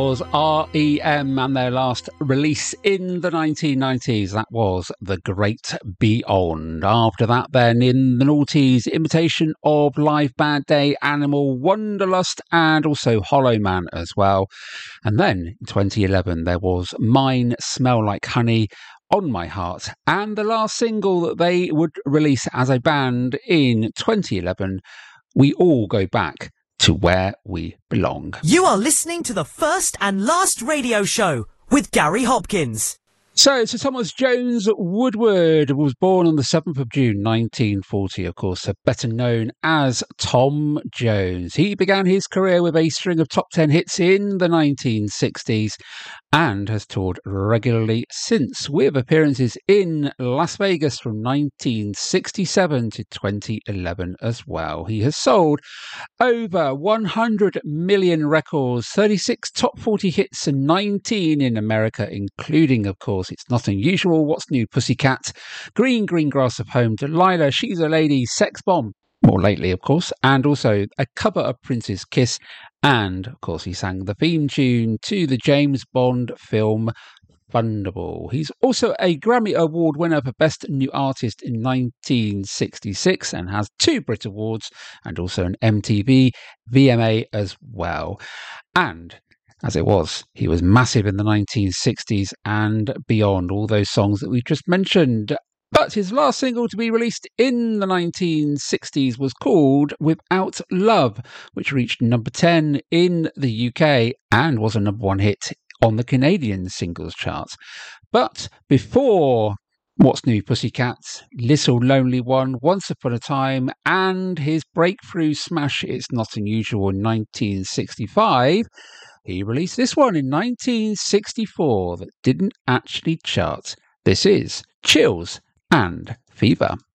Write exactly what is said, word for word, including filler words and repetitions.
Was R E M and their last release in the nineteen nineties. That was The Great Beyond. After that, then, in the noughties, Imitation of Live, Bad Day, Animal, Wanderlust, and also Hollow Man as well. And then, in twenty eleven, there was Mine Smell Like Honey, On My Heart, and the last single that they would release as a band in twenty eleven, We All Go Back to Where We Belong. You are listening to the first and last radio show with Gary Hopkins. So, Sir Thomas Jones Woodward was born on the seventh of June nineteen forty, of course, better known as Tom Jones. He began his career with a string of top ten hits in the nineteen sixties and has toured regularly since, with appearances in Las Vegas from nineteen sixty-seven to twenty eleven as well. He has sold over one hundred million records, thirty-six top forty hits and nineteen in America, including, of course, It's Not Unusual, What's New Pussycat, Green Green Grass of Home, Delilah, She's a Lady, Sex Bomb, more lately, of course, and also a cover of Prince's Kiss. And, of course, he sang the theme tune to the James Bond film Thunderball. He's also a Grammy Award winner for Best New Artist in nineteen sixty-six and has two Brit Awards and also an M T V V M A as well. And as it was, he was massive in the nineteen sixties and beyond, all those songs that we just mentioned. But his last single to be released in the nineteen sixties was called Without Love, which reached number ten in the U K and was a number one hit on the Canadian singles charts. But before What's New Pussycat, Little Lonely One, Once Upon a Time, and his breakthrough smash It's Not Unusual in nineteen sixty-five, he released this one in nineteen sixty-four that didn't actually chart. This is Chills and Fever.